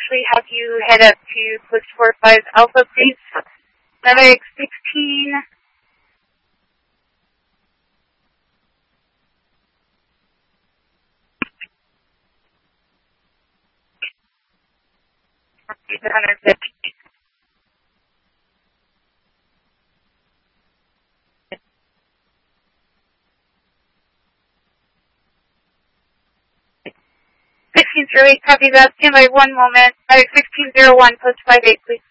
actually have you head up to post 45 Alpha, please. Number 16. Copy that. Stand by 1 moment. 1601, post 58, please.